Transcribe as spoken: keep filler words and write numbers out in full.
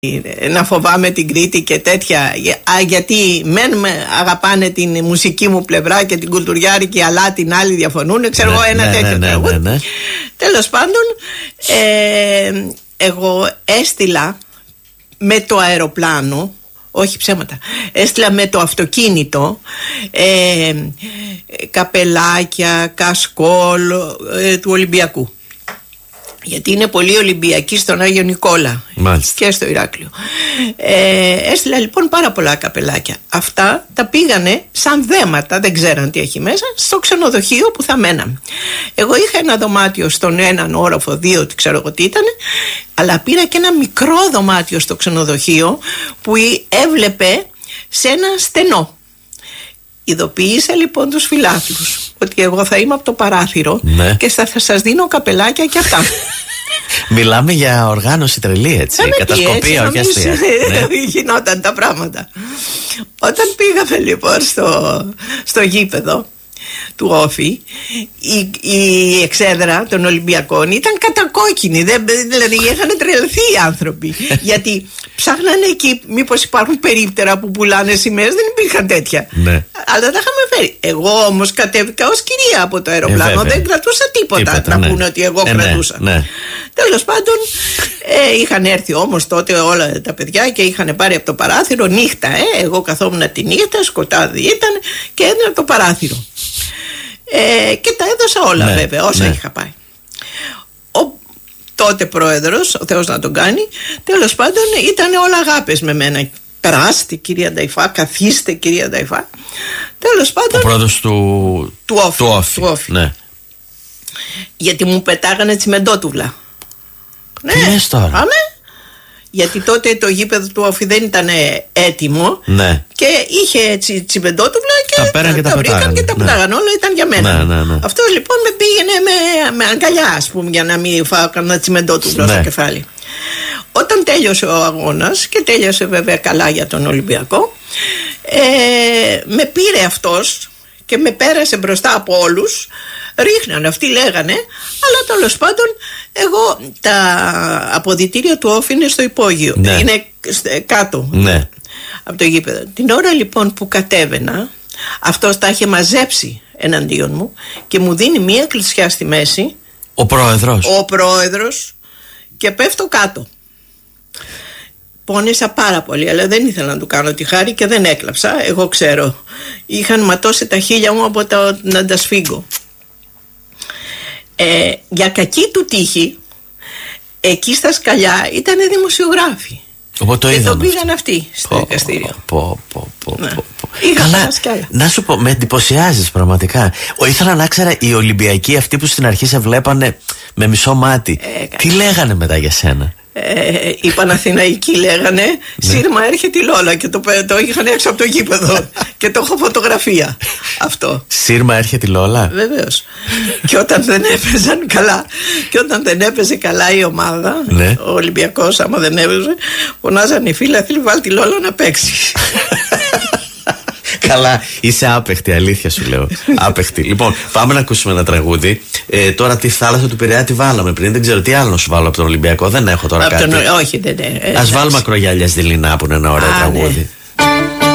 να φοβάμαι την Κρήτη και τέτοια, α, γιατί μεν αγαπάνε την μουσική μου πλευρά και την κουλτουριάρικη, αλλά την άλλη διαφωνούν, ξέρω εγώ, ναι, ένα ναι, τέτοιο ναι, ναι, ναι, ναι. Τέλος πάντων, ε, εγώ έστειλα με το αεροπλάνο, όχι ψέματα, έστειλα με το αυτοκίνητο ε, καπελάκια, κασκόλ ε, του Ολυμπιακού. Γιατί είναι πολύ Ολυμπιακοί στον Άγιο Νικόλα. Μάλιστα. Και στο Ηράκλειο. Ε, έστειλα λοιπόν πάρα πολλά καπελάκια. Αυτά τα πήγανε σαν δέματα, δεν ξέραν τι έχει μέσα, στο ξενοδοχείο που θα μέναμε. Εγώ είχα ένα δωμάτιο στον έναν όροφο, δύο, τι ξέρω εγώ τι ήταν, αλλά πήρα και ένα μικρό δωμάτιο στο ξενοδοχείο που έβλεπε σε ένα στενό. Ειδοποίησα λοιπόν τους φιλάθλους ότι εγώ θα είμαι από το παράθυρο, ναι, και θα, θα σας δίνω καπελάκια και αυτά. Μιλάμε για οργάνωση τρελή, έτσι. Κατασκοπία, όχι αστεία. Ναι. Γινόταν τα πράγματα. Όταν πήγαμε λοιπόν στο, στο γήπεδο του Όφη, η, η εξέδρα των Ολυμπιακών ήταν κατακόκκινη. Δεν, δηλαδή είχαν τρελθεί οι άνθρωποι. Γιατί ψάχνανε εκεί μήπως υπάρχουν περίπτερα που πουλάνε σημαίες. Δεν υπήρχαν τέτοια. Ναι. Αλλά τα είχαμε φέρει. Εγώ όμως κατέβηκα ως κυρία από το αεροπλάνο. Ε, δεν κρατούσα τίποτα, τίποτα να ναι. πούνε ότι εγώ ε, κρατούσα. Ναι, ναι. Τέλος πάντων, ε, είχαν έρθει όμως τότε όλα τα παιδιά και είχαν πάρει από το παράθυρο νύχτα. Ε, εγώ καθόμουν τη νύχτα, σκοτάδι ήταν και έδινα από το παράθυρο. Ε, και τα έδωσα όλα, ναι, βέβαια, όσα ναι. είχα πάει. Ο τότε πρόεδρος, ο Θεός να τον κάνει, τέλος πάντων ήταν όλα αγάπες με μένα. Περάστε κυρία Νταϊφά, καθίστε κυρία Νταϊφά. Τέλος πάντων. Ο πρόεδρος του, του Όφη. Του Όφη. Του Όφη. Ναι. Γιατί μου πετάγανε τσιμεντότουβλα. Τι ναι. λες τώρα? Αμέ. Γιατί τότε το γήπεδο του Όφη δεν ήταν έτοιμο, ναι, και είχε έτσι τσιμεντότουβλα και τα, τα, και τα, τα βρήκαν και τα ναι. πετάγαν. Όλα ήταν για μένα. Ναι, ναι, ναι. Αυτό λοιπόν με πήγαινε με, με αγκαλιά, ας πούμε, για να μην φάω κανένα τσιμεντότουβλα ναι. στο κεφάλι. Όταν τέλειωσε ο αγώνας, και τέλειωσε βέβαια καλά για τον Ολυμπιακό, ε, με πήρε αυτός και με πέρασε μπροστά από όλους. Ρίχνανε, αυτοί λέγανε, αλλά τέλος πάντων εγώ τα αποδυτήρια του Όφη είναι στο υπόγειο, ναι, είναι κάτω, ναι, από το γήπεδο. Την ώρα λοιπόν που κατέβαινα, αυτός τα είχε μαζέψει εναντίον μου και μου δίνει μία κλεισιά στη μέση. Ο πρόεδρος. Ο πρόεδρος, και πέφτω κάτω. Πόνεσα πάρα πολύ, αλλά δεν ήθελα να του κάνω τη χάρη και δεν έκλαψα. Εγώ ξέρω, είχαν ματώσει τα χείλια μου από τα, να τα σφίγγω. Ε, για κακή του τύχη, εκεί στα σκαλιά ήταν δημοσιογράφοι. Οπότε το και είδαμε. το πήγαν αυτοί στο πω, δικαστήριο. Πω, πω, πω, ναι. πω, πω. Καλά, να σου πω, με εντυπωσιάζεις πραγματικά. Ο, ήθελα να ξέρα οι Ολυμπιακοί αυτοί που στην αρχή σε βλέπανε με μισό μάτι, ε, τι λέγανε μετά για σένα? Ε, οι Παναθηναϊκοί λέγανε Σύρμα έρχεται η Λόλα, και το, το είχαν έξω από το γήπεδο και το έχω φωτογραφία αυτό. Σύρμα έρχεται η Λόλα. Βεβαίως. Και όταν δεν έπαιζαν καλά, και όταν δεν έπαιζε καλά η ομάδα, ναι, ο Ολυμπιακός, άμα δεν έπαιζε, φωνάζαν οι φίλοι, θέλει βάλει τη Λόλα να παίξει. Καλά, είσαι άπεχτη, αλήθεια σου λέω. Άπεχτη. Λοιπόν, πάμε να ακούσουμε ένα τραγούδι. Ε, τώρα τη θάλασσα του Πειραιά τη βάλαμε πριν. Δεν ξέρω τι άλλο να σου βάλω από τον Ολυμπιακό. Δεν έχω τώρα από κάτι. Τον... Όχι, δεν είναι. Ας βάλουμε Ακρογιάλια Δειλινά που είναι ένα ωραίο τραγούδι. Ναι.